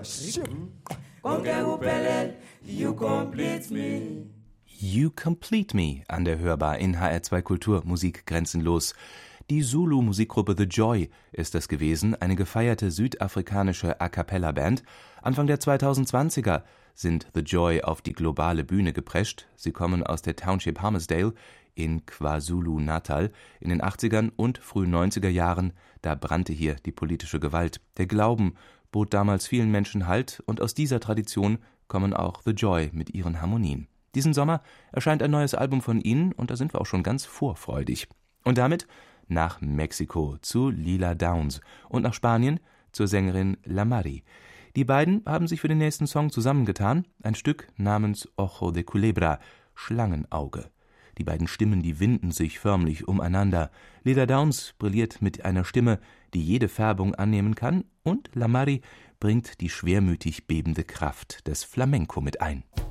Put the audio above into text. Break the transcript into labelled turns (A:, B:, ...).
A: You Complete Me an der Hörbar in HR2 Kultur, Musik grenzenlos. Die Zulu-Musikgruppe The Joy ist es gewesen, eine gefeierte südafrikanische A-Cappella-Band. Anfang der 2020er sind The Joy auf die globale Bühne geprescht. Sie kommen aus der Township Hammersdale in KwaZulu-Natal. In den 80ern und frühen 90er Jahren, da brannte hier die politische Gewalt. Der Glauben bot damals vielen Menschen Halt und aus dieser Tradition kommen auch The Joy mit ihren Harmonien. Diesen Sommer erscheint ein neues Album von ihnen und da sind wir auch schon ganz vorfreudig. Und damit nach Mexiko zu Lila Downs und nach Spanien zur Sängerin La Mari. Die beiden haben sich für den nächsten Song zusammengetan, ein Stück namens Ojo de Culebra, Schlangenauge. Die beiden Stimmen, die winden sich förmlich umeinander. Lila Downs brilliert mit einer Stimme, die jede Färbung annehmen kann, und La Mari bringt die schwermütig bebende Kraft des Flamenco mit ein.